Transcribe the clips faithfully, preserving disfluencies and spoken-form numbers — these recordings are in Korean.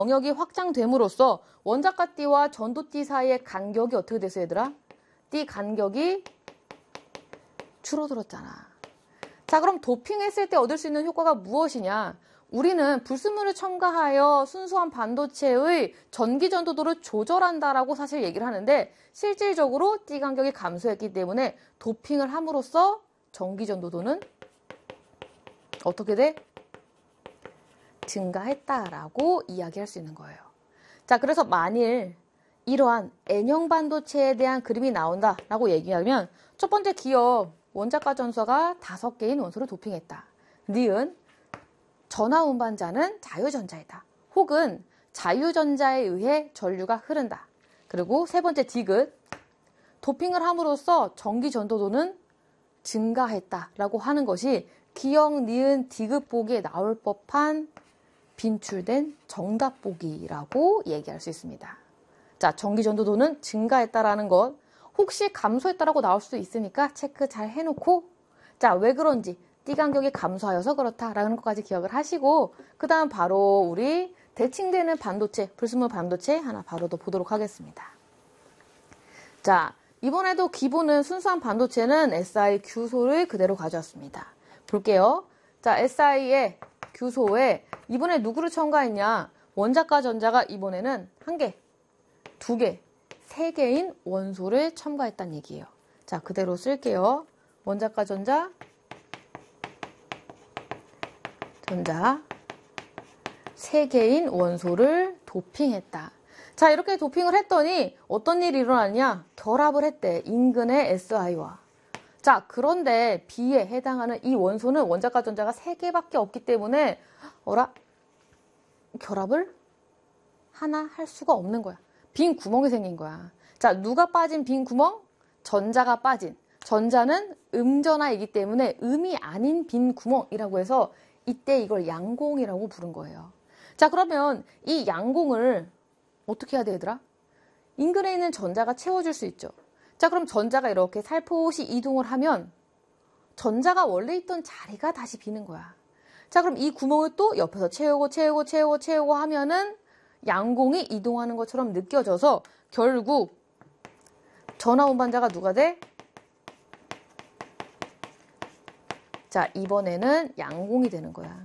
영역이 확장됨으로써 원자가 띠와 전도띠 사이의 간격이 어떻게 됐어 얘들아? 띠 간격이 줄어들었잖아. 자, 그럼 도핑했을 때 얻을 수 있는 효과가 무엇이냐? 우리는 불순물을 첨가하여 순수한 반도체의 전기 전도도를 조절한다라고 사실 얘기를 하는데 실질적으로 띠 간격이 감소했기 때문에 도핑을 함으로써 전기 전도도는 어떻게 돼? 증가했다라고 이야기할 수 있는 거예요. 자, 그래서 만일 이러한 N형 반도체에 대한 그림이 나온다라고 얘기하면 첫 번째 기억, 원자가 전소가 다섯 개인 원소를 도핑했다. 니은 전하 운반자는 자유전자이다. 혹은 자유전자에 의해 전류가 흐른다. 그리고 세 번째 디귿, 도핑을 함으로써 전기 전도도는 증가했다라고 하는 것이 기억, 니은, 디귿 보기에 나올 법한 빈출된 정답 보기라고 얘기할 수 있습니다. 자, 전기 전도도는 증가했다라는 것, 혹시 감소했다라고 나올 수도 있으니까 체크 잘 해놓고, 자, 왜 그런지 띠 간격이 감소하여서 그렇다라는 것까지 기억을 하시고, 그 다음 바로 우리 대칭되는 반도체, 불순물 반도체 하나 바로 더 보도록 하겠습니다. 자, 이번에도 기본은 순수한 반도체는 에스아이 규소를 그대로 가져왔습니다. 볼게요. 자, 에스아이의 규소에 이번에 누구를 첨가했냐? 원자가 전자가 이번에는 한 개, 두 개, 세 개인 원소를 첨가했다는 얘기예요. 자, 그대로 쓸게요. 원자가 전자, 전자, 세 개인 원소를 도핑했다. 자, 이렇게 도핑을 했더니 어떤 일이 일어났냐? 결합을 했대. 인근의 에스아이와. 자, 그런데 B에 해당하는 이 원소는 원자가 전자가 세 개밖에 없기 때문에 어라? 결합을 하나 할 수가 없는 거야. 빈 구멍이 생긴 거야. 자, 누가 빠진 빈 구멍? 전자가 빠진. 전자는 음전하이기 때문에 음이 아닌 빈 구멍이라고 해서 이때 이걸 양공이라고 부른 거예요. 자, 그러면 이 양공을 어떻게 해야 돼, 얘들아? 인근에 있는 전자가 채워줄 수 있죠. 자, 그럼 전자가 이렇게 살포시 이동을 하면 전자가 원래 있던 자리가 다시 비는 거야. 자, 그럼 이 구멍을 또 옆에서 채우고 채우고 채우고 채우고 하면은 양공이 이동하는 것처럼 느껴져서 결국 전하 운반자가 누가 돼? 자, 이번에는 양공이 되는 거야.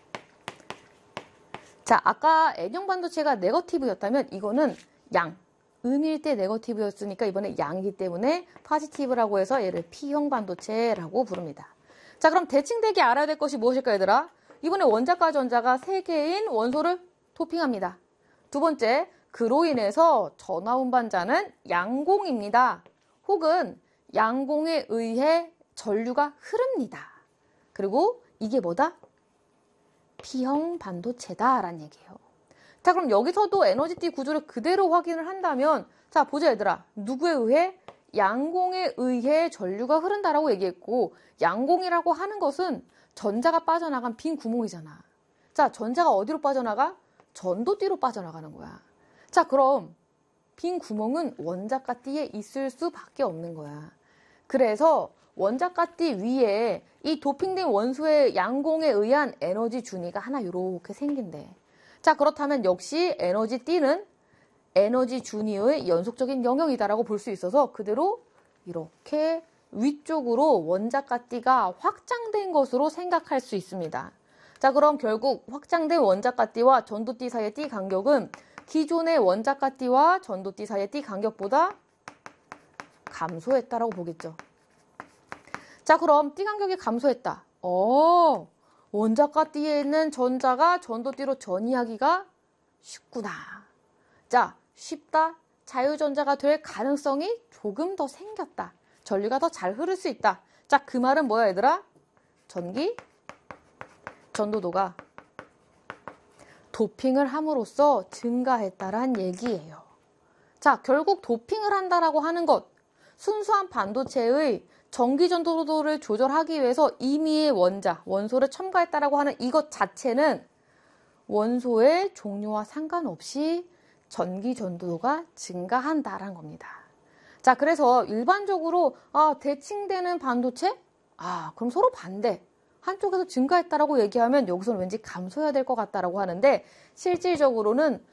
자, 아까 N형 반도체가 네거티브였다면 이거는 양. 음일 때 네거티브였으니까 이번에 양이기 때문에 포지티브라고 해서 얘를 P형 반도체라고 부릅니다. 자, 그럼 대칭되게 알아야 될 것이 무엇일까, 얘들아? 이번에 원자가 전자가 세 개인 원소를 도핑합니다. 두 번째, 그로 인해서 전하 운반자는 양공입니다. 혹은 양공에 의해 전류가 흐릅니다. 그리고 이게 뭐다? P형 반도체다라는 얘기예요. 자, 그럼 여기서도 에너지띠 구조를 그대로 확인을 한다면, 자, 보자 얘들아. 누구에 의해? 양공에 의해 전류가 흐른다라고 얘기했고, 양공이라고 하는 것은 전자가 빠져나간 빈 구멍이잖아. 자, 전자가 어디로 빠져나가? 전도띠로 빠져나가는 거야. 자, 그럼 빈 구멍은 원자가 띠에 있을 수밖에 없는 거야. 그래서 원자가 띠 위에 이 도핑된 원소의 양공에 의한 에너지 준위가 하나 이렇게 생긴대. 자, 그렇다면 역시 에너지 띠는 에너지 준위의 연속적인 영역이다라고 볼 수 있어서 그대로 이렇게 위쪽으로 원자가 띠가 확장된 것으로 생각할 수 있습니다. 자, 그럼 결국 확장된 원자가 띠와 전도띠 사이의 띠 간격은 기존의 원자가 띠와 전도띠 사이의 띠 간격보다 감소했다라고 보겠죠. 자, 그럼 띠 간격이 감소했다. 어, 원자가 띠에 있는 전자가 전도띠로 전이하기가 쉽구나. 자, 쉽다. 자유전자가 될 가능성이 조금 더 생겼다. 전류가 더 잘 흐를 수 있다. 자, 그 말은 뭐야, 얘들아? 전기, 전도도가 도핑을 함으로써 증가했다란 얘기예요. 자, 결국 도핑을 한다라고 하는 것, 순수한 반도체의 전기 전도도를 조절하기 위해서 임의의 원자, 원소를 첨가했다라고 하는 이것 자체는 원소의 종류와 상관없이 전기 전도도가 증가한다라는 겁니다. 자, 그래서 일반적으로 아, 대칭되는 반도체? 아, 그럼 서로 반대. 한쪽에서 증가했다라고 얘기하면 여기서는 왠지 감소해야 될 것 같다라고 하는데 실질적으로는